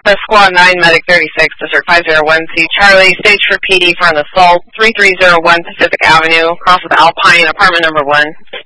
Squad 9, Medic 36, District 501C, Charlie, stage for PD for an assault, 3301 Pacific Avenue, across with Alpine, apartment number 1.